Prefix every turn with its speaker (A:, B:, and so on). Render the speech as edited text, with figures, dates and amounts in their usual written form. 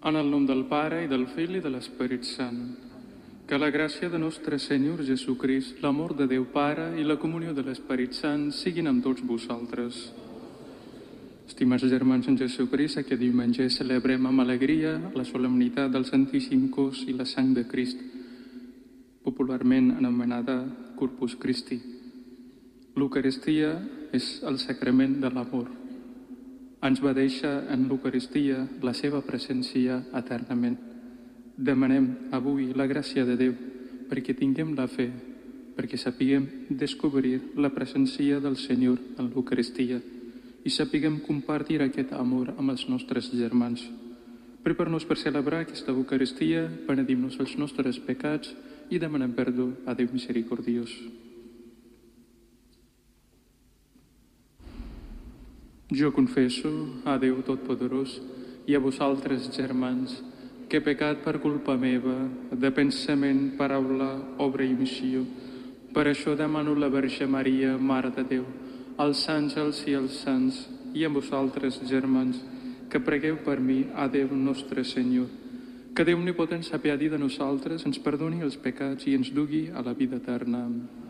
A: En el nom del Pare, i del Fill, i de l'Esperit Sant. Que la gràcia de nostre Senyor Jesucrist, l'amor de Déu Pare i la comunió de l'Esperit Sant siguin amb tots vosaltres. Estimats germans en Jesucrist, aquest diumenge celebrem amb alegria la solemnitat del Santíssim Cos i la Sang de Crist, popularment anomenada Corpus Christi. L'Eucaristia és el sacrament de l'amor. Ens va deixar en l'Eucaristia la seva presència eternament. Demanem avui la gràcia de Déu perquè tinguem la fe, perquè sapiguem descobrir la presència del Senyor en l'Eucaristia i sapiguem compartir aquest amor amb els nostres germans. Preparem-nos per celebrar aquesta Eucaristia, benedim-nos els nostres pecats i demanem perdó a Déu misericordiós. Jo confesso a Déu Totpoderós i a vosaltres, germans, que he pecat per culpa meva, de pensament, paraula, obra i missió. Per això demano la Verge Maria, Mare de Déu, als àngels i als sants, i a vosaltres, germans, que pregueu per mi a Déu nostre Senyor. Que Déu omnipotent s'apiadi de nosaltres, ens perdoni els pecats i ens dugui a la vida eterna.